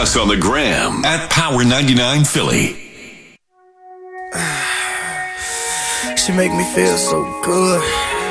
us on the gram at Power 99 Philly. She make me feel so good.